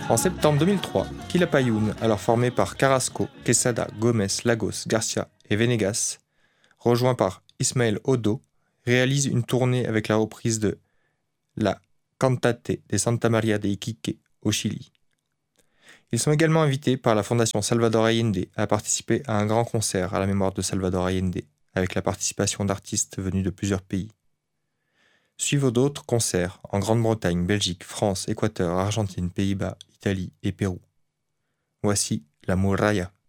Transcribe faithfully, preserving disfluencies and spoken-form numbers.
En septembre deux mille trois, Quilapayún, alors formé par Carrasco, Quesada, Gomez, Lagos, Garcia et Venegas, rejoint par Ismael Odo, réalise une tournée avec la reprise de la Cantate de Santa María de Iquique au Chili. Ils sont également invités par la Fondation Salvador Allende à participer à un grand concert à la mémoire de Salvador Allende, avec la participation d'artistes venus de plusieurs pays. Suivent d'autres concerts en Grande-Bretagne, Belgique, France, Équateur, Argentine, Pays-Bas, Italie et Pérou. Voici La Muralla.